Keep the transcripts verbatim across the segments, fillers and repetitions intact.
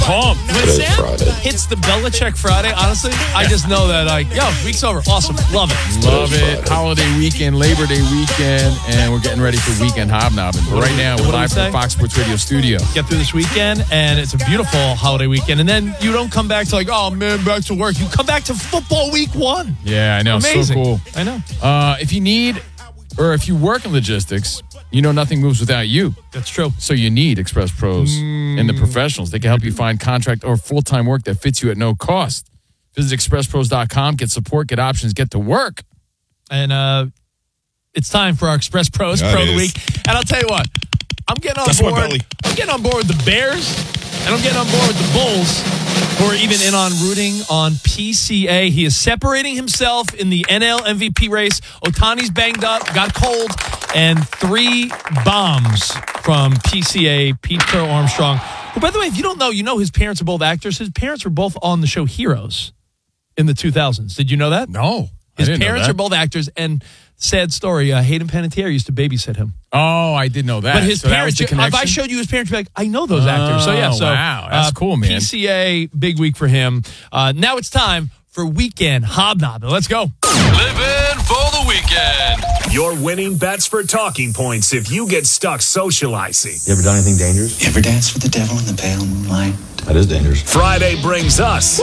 pumped. When Sam hits the Belichick Friday, honestly, I just know that, like, yo, week's over. Awesome. Love it. Love it. Holiday weekend, Labor Day weekend, and we're getting ready for weekend hobnobbing. But right now, we're live from the Fox Sports Radio studio. Get through this weekend, and it's a beautiful holiday weekend. And then you don't come back to, like, oh, man, back to work. You come back to football week one. Yeah, I know. Amazing. So cool. I know. Uh, if you need, or if you work in logistics, you know nothing moves without you. That's true. So you need Express Pros mm. and the professionals. They can help you find contract or full-time work that fits you at no cost. Visit express pros dot com, get support, get options, get to work. And uh, it's time for our Express Pros that Pro of the is. Week. And I'll tell you what, I'm getting on That's board. my belly. I'm getting on board with the Bears, and I'm getting on board with the Bulls, who are even in on rooting on P C A. He is separating himself in the N L M V P race. Otani's banged up, got cold, and three bombs from P C A, Peter Armstrong. Who, by the way, if you don't know, you know his parents are both actors. His parents were both on the show Heroes in the two thousands. Did you know that? No. His parents are both actors, and sad story, uh, Hayden Panettiere used to babysit him. Oh, I did know that. But his so parents, that was the if I showed you his parents, you'd be like, I know those actors. So, yeah. So, wow. That's uh, cool, man. P C A, big week for him. Uh, now it's time for Weekend Hobnobbing. Let's go. Living for the weekend. Your winning bets for talking points if you get stuck socializing. You ever done anything dangerous? You ever dance with the devil in the pale moonlight? That is dangerous. Friday brings us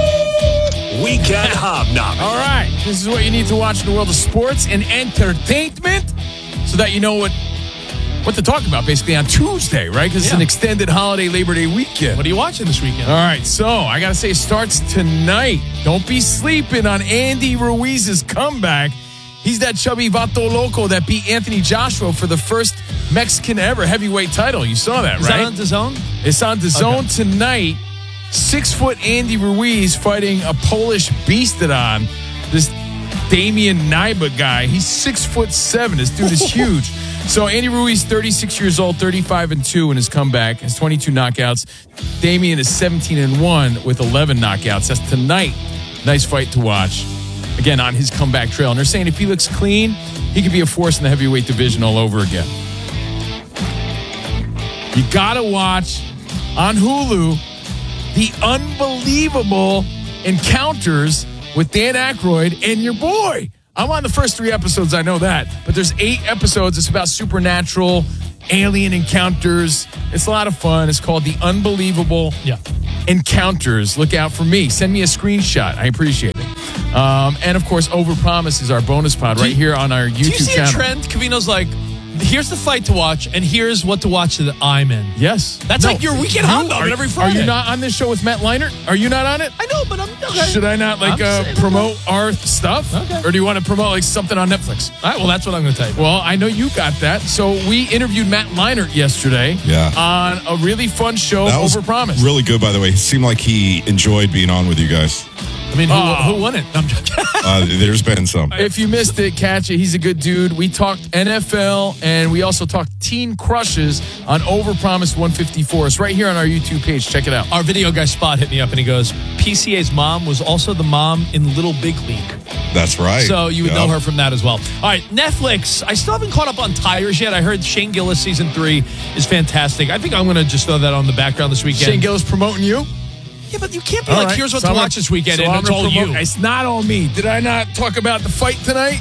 Weekend Hobnobbing. All right. This is what you need to watch in the world of sports and entertainment so that you know what what to talk about basically on Tuesday, right? Because Yeah. it's an extended holiday Labor Day weekend. What are you watching this weekend? All right, so I got to say, it starts tonight. Don't be sleeping on Andy Ruiz's comeback. He's that chubby Vato Loco that beat Anthony Joshua for the first Mexican ever heavyweight title. You saw that, Is right? that on the zone? It's on the zone Okay. tonight. Six-foot Andy Ruiz fighting a Polish beastodon. This Damian Nyba guy. He's six foot seven. This dude is huge. So Andy Ruiz, thirty-six years old, thirty-five and two in his comeback, has twenty-two knockouts. Damian is seventeen and one with eleven knockouts. That's tonight. Nice fight to watch. Again, on his comeback trail. And they're saying if he looks clean, he could be a force in the heavyweight division all over again. You got to watch on Hulu the unbelievable encounters with Dan Aykroyd and your boy. I'm on the first three episodes, I know that. But there's eight episodes. It's about supernatural alien encounters. It's a lot of fun. It's called The Unbelievable Yeah. Encounters. Look out for me. Send me a screenshot. I appreciate it. Um, and, of course, Overpromise is our bonus pod right you- here on our YouTube Do you see channel. a trend? Cavino's like, here's the fight to watch, and here's what to watch that I'm in. Yes. That's like your weekend You- hobnobbing are- every Are Friday. you not on this show with Matt Leinart? Are you not on it? I know, but I'm okay. Should I not like I'm uh, saying- promote our stuff? Okay. Or do you want to promote like something on Netflix? All right, well, that's what I'm going to tell you. Well, I know you got that. So we interviewed Matt Leinart yesterday Yeah. on a really fun show, That was Overpromise. really good, by the way. It seemed like he enjoyed being on with you guys. I mean, who, Oh. who won it? I'm joking. Uh, there's been some. If you missed it, catch it. He's a good dude. We talked N F L, and we also talked teen crushes on Overpromise one fifty-four. It's right here on our YouTube page. Check it out. Our video guy Spot hit me up and he goes, P C A's mom was also the mom in Little Big League. That's right. So you would Yeah. know her from that as well. All right, Netflix. I still haven't caught up on Tires yet. I heard Shane Gillis season three is fantastic. I think I'm going to just throw that on the background this weekend. Shane Gillis promoting you? Yeah, but you can't be All like, right. here's what So to I'm watch gonna- this weekend, so and I'm it's gonna all promote- you. It's not all me. Did I not talk about the fight tonight?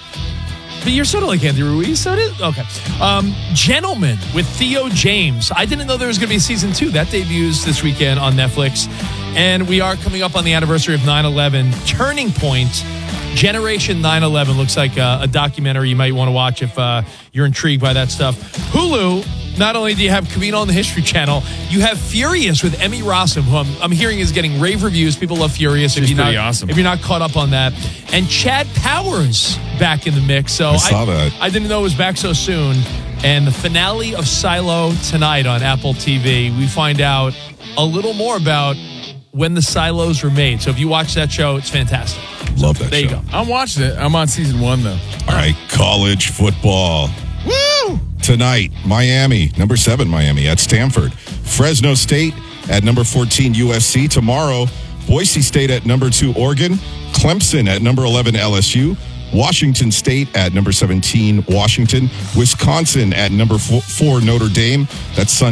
But you're sort of like Andy Ruiz, so it is. Okay. Um, Gentleman with Theo James. I didn't know there was going to be a season two. That debuts this weekend on Netflix. And we are coming up on the anniversary of nine eleven. Turning Point, Generation nine eleven looks like a, a documentary you might want to watch if uh, you're intrigued by that stuff. Hulu, not only do you have Cavino on the History Channel, you have Furious with Emmy Rossum, who I'm, I'm hearing is getting rave reviews. People love Furious. She's if you're pretty not, awesome. If you're not caught up on that. And Chad Powers back in the mix. So I saw that. I didn't know it was back so soon. And the finale of Silo tonight on Apple T V, we find out a little more about when the silos were made. So if you watch that show, it's fantastic. Love that There show. you go. I'm watching it. I'm on season one, though. All right, college football. Woo! Tonight, Miami, number seven, Miami at Stanford. Fresno State at number fourteen, U S C. Tomorrow, Boise State at number two, Oregon. Clemson at number eleven, L S U. Washington State at number seventeen, Washington. Wisconsin at number four, Notre Dame. That's Sunday.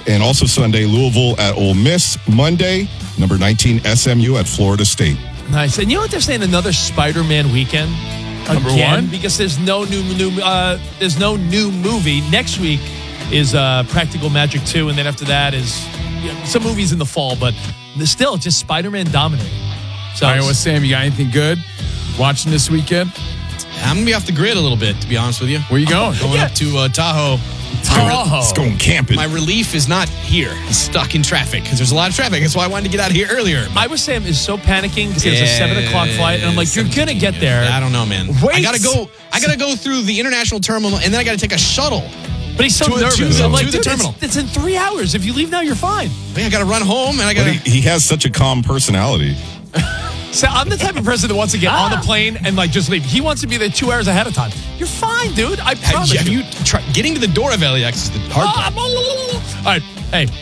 And also Sunday, Louisville at Ole Miss. Monday, number nineteen, S M U at Florida State. Nice. And you know what they're saying? Another Spider-Man weekend. Number Again, one? because there's no new new uh, there's no new movie. Next week is uh, Practical Magic two, and then after that is you know, some movies in the fall, but still just Spider-Man dominating. So All right, well, Sam, you got anything good watching this weekend? I'm going to be off the grid a little bit, to be honest with you. Where you going? Going Yeah. up to uh, Tahoe. Tahoe. It's going camping. My relief is not here. It's stuck in traffic because there's a lot of traffic. That's why I wanted to get out of here earlier. Iowa Sam is so panicking because there's a Yeah, seven o'clock flight, and I'm like, you're gonna get there. I don't know, man. Wait. I gotta go. I gotta go through the international terminal, and then I gotta take a shuttle. But he's so To- to nervous. the- I'm like, to the dude, terminal. It's, it's in three hours. If you leave now, you're fine. Man, I gotta run home, and I But gotta. he, he has such a calm personality. So I'm the type of person that wants to get on the plane and like just leave. He wants to be there two hours ahead of time. You're fine, dude. I Have, promise have you. you try, getting to the door of L A X is the hard part. Ah, all right,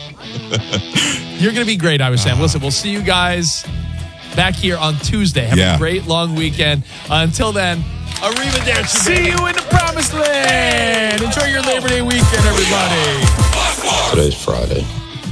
hey, you're gonna be great, Iowa Sam. Listen, we'll see you guys back here on Tuesday. Have Yeah. a great long weekend. Uh, until then, arrivederci. See you in the promised land. Enjoy your Labor Day weekend, everybody. Today's Friday.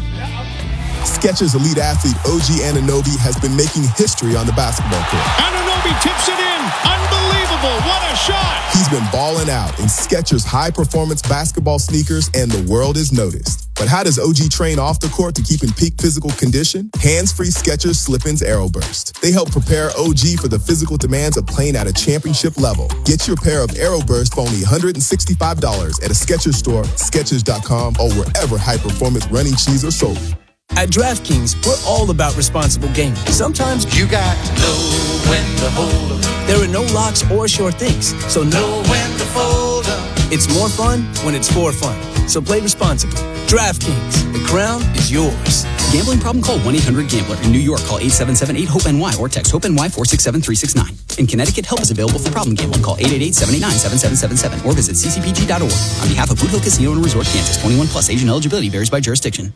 Skechers elite athlete O G Anunoby has been making history on the basketball court. Anunoby tips it in. Unbelievable. What a shot. He's been balling out in Skechers high-performance basketball sneakers, and the world has noticed. But how does O G train off the court to keep in peak physical condition? Hands-free Skechers Slip-ins Aeroburst. They help prepare O G for the physical demands of playing at a championship level. Get your pair of Aeroburst for only one hundred sixty-five dollars at a Skechers store, Skechers dot com, or wherever high-performance running shoes are sold. At DraftKings, we're all about responsible gaming. Sometimes You got to know when to hold 'em. there are no locks or sure things, so know Know when to fold 'em. it's more fun when it's for fun. So play responsibly. DraftKings, the crown is yours. Gambling problem? Call one eight hundred gambler. In New York, call eight seven seven eight hope N Y or text HOPE-NY four six seven three six nine. In Connecticut, help is available for problem gambling. Call eight eight eight seven eight nine seven seven seven seven or visit c c p g dot org. On behalf of Boot Hill Casino and Resort, Kansas, twenty-one plus, Asian eligibility varies by jurisdiction.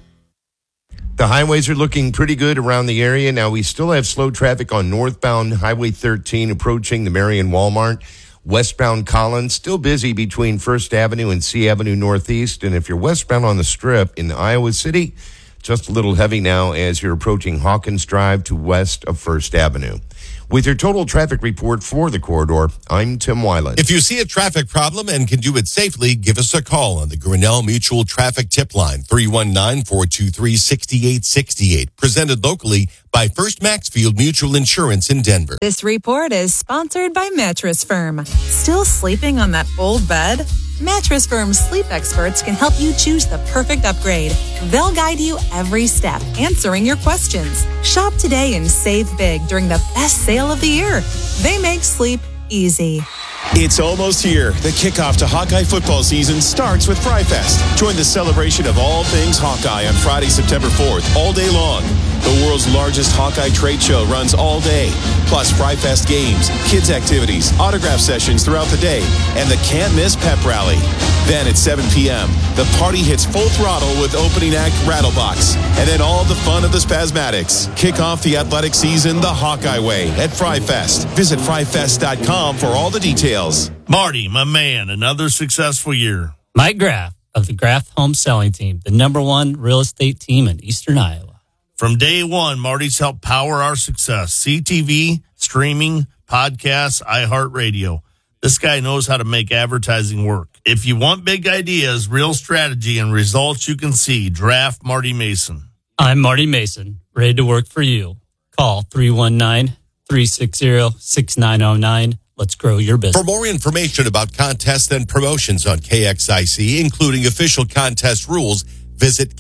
The highways are looking pretty good around the area. Now, we still have slow traffic on northbound Highway thirteen approaching the Marion Walmart. Westbound Collins, still busy between First Avenue and C Avenue Northeast. And if you're westbound on the Strip in Iowa City, just a little heavy now as you're approaching Hawkins Drive to west of First Avenue. With your total traffic report for the corridor, I'm Tim Weiland. If you see a traffic problem and can do it safely, give us a call on the Grinnell Mutual Traffic Tip Line, three one nine, four two three, six eight six eight. Presented locally by First Maxfield Mutual Insurance in Denver. This report is sponsored by Mattress Firm. Still sleeping on that old bed? Mattress Firm's sleep experts can help you choose the perfect upgrade. They'll guide you every step, answering your questions. Shop today and save big during the best sale of the year. They make sleep easy. It's almost here. The kickoff to Hawkeye football season starts with Fry Fest. Join the celebration of all things Hawkeye on Friday, September fourth, all day long. The world's largest Hawkeye trade show runs all day. Plus Fry Fest games, kids activities, autograph sessions throughout the day, and the can't miss pep rally. Then at seven p.m., the party hits full throttle with opening act Rattlebox. And then all the fun of the Spasmatics. Kick off the athletic season the Hawkeye way at Fry Fest. Visit fry fest dot com for all the details. Marty, my man, another successful year. Mike Graff of the Graff Home Selling Team, the number one real estate team in Eastern Iowa. From day one, Marty's helped power our success. C T V, streaming, podcasts, iHeartRadio. This guy knows how to make advertising work. If you want big ideas, real strategy, and results you can see, draft Marty Mason. I'm Marty Mason, ready to work for you. Call three one nine, three six zero, six nine zero nine. Let's grow your business. For more information about contests and promotions on K X I C, including official contest rules, visit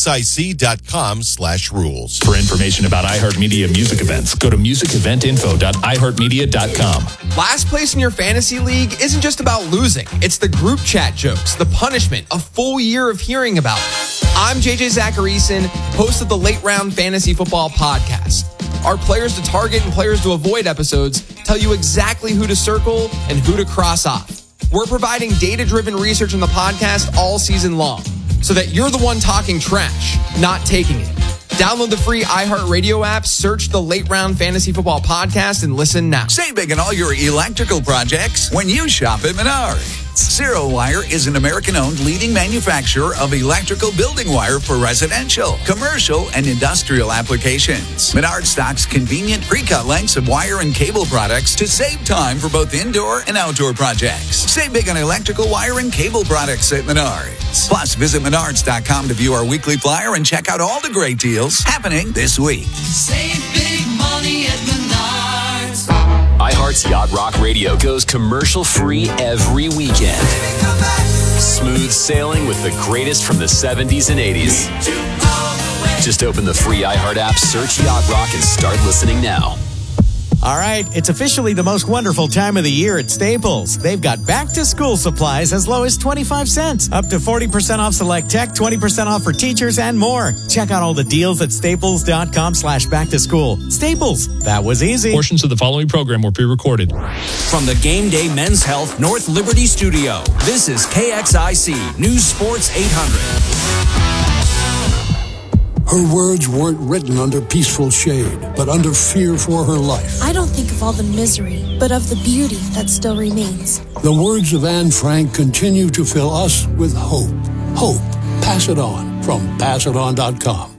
kxic.com slash rules. For information about iHeartMedia music events, go to music event info dot i heart media dot com. Last place in your fantasy league isn't just about losing. It's the group chat jokes, the punishment, a full year of hearing about it. I'm J J Zacharyson, host of the Late Round Fantasy Football Podcast. Our players to target and players to avoid episodes tell you exactly who to circle and who to cross off. We're providing data-driven research on the podcast all season long, so that you're the one talking trash, not taking it. Download the free iHeartRadio app, search the Late Round Fantasy Football Podcast, and listen now. Save big on all your electrical projects when you shop at Menards. Zero Wire is an American-owned leading manufacturer of electrical building wire for residential, commercial, and industrial applications. Menards stocks convenient pre-cut lengths of wire and cable products to save time for both indoor and outdoor projects. Save big on electrical wire and cable products at Menards. Plus, visit menards dot com to view our weekly flyer and check out all the great deals happening this week. Save big money at Menards. iHeart's Yacht Rock Radio goes commercial-free every weekend. Smooth sailing with the greatest from the seventies and eighties. Just open the free iHeart app, search Yacht Rock, and start listening now. All right, it's officially the most wonderful time of the year at Staples. They've got back-to-school supplies as low as twenty-five cents, up to forty percent off select tech, twenty percent off for teachers, and more. Check out all the deals at staples.com slash back-to-school. Staples, that was easy. Portions of the following program were pre-recorded. From the Game Day Men's Health North Liberty Studio, this is K X I C News Sports eight hundred. Her words weren't written under peaceful shade, but under fear for her life. I don't think of all the misery, but of the beauty that still remains. The words of Anne Frank continue to fill us with hope. Hope. Pass it on from pass it on dot com.